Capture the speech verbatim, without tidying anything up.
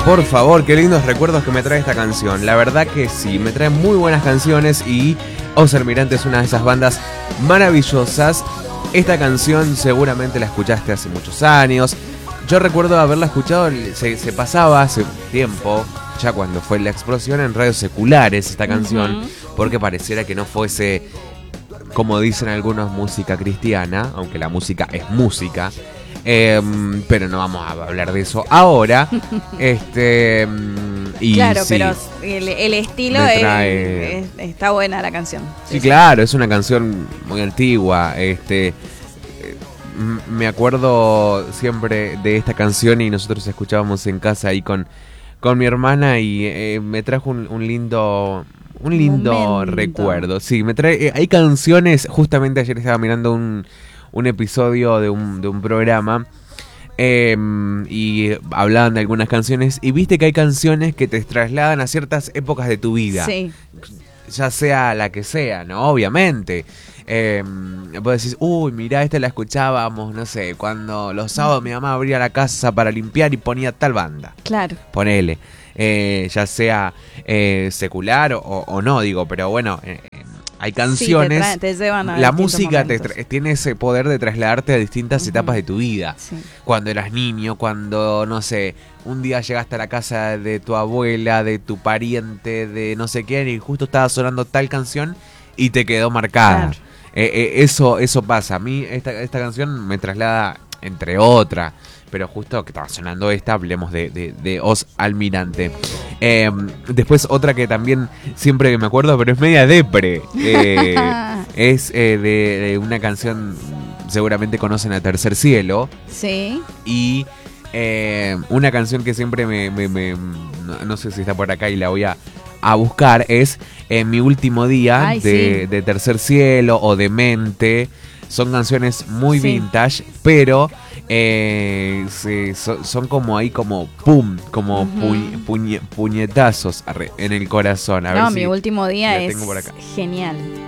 Por favor, qué lindos recuerdos que me trae esta canción. La verdad que sí, me trae muy buenas canciones y Os Almirante es una de esas bandas maravillosas. Esta canción seguramente la escuchaste hace muchos años. Yo recuerdo haberla escuchado, se, se pasaba hace tiempo, ya cuando fue la explosión en radios seculares esta canción, uh-huh. porque pareciera que no fuese, como dicen algunos, música cristiana, aunque la música es música. Eh, pero no vamos a hablar de eso ahora. este y Claro, sí, pero el, el estilo trae... es, es, está buena la canción. Sí, sí, claro, es una canción muy antigua. Este me acuerdo siempre de esta canción y nosotros escuchábamos en casa ahí con, con mi hermana y eh, me trajo un, un lindo un lindo Momento. recuerdo. Sí, me trae. Eh, hay canciones. Justamente ayer estaba mirando un un episodio de un, de un programa eh, y hablaban de algunas canciones y viste que hay canciones que te trasladan a ciertas épocas de tu vida, sí. ya sea la que sea, ¿no? Obviamente eh, vos decís, uy, mirá, esta la escuchábamos, no sé, cuando los sábados mi mamá abría la casa para limpiar y ponía tal banda, claro, ponele, eh, ya sea eh, secular o, o no, digo, pero bueno, eh, hay canciones, sí, te, trae, te llevan a la música te tra- tiene ese poder de trasladarte a distintas uh-huh. etapas de tu vida. Sí. Cuando eras niño, cuando, no sé, un día llegaste a la casa de tu abuela, de tu pariente, de no sé quién, y justo estaba sonando tal canción y te quedó marcada. Claro. Eh, eh, eso, eso pasa. A mí esta, esta canción me traslada, entre otras, pero justo que estaba sonando esta, hablemos de, de, de Os Almirante. Eh, después otra que también siempre que me acuerdo, pero es media depre, eh, es eh, de, de una canción, seguramente conocen a Tercer Cielo. Sí. Y eh, una canción que siempre me, me, me no, no sé si está por acá y la voy a, a buscar, es eh, Mi Último Día. Ay, de, sí. de Tercer Cielo o Demente. Son canciones muy sí. vintage, pero eh, sí, so, son como ahí como pum, como uh-huh. pu- puñe- puñetazos en el corazón. A no, ver Mi si Último Día es tengo por acá. genial.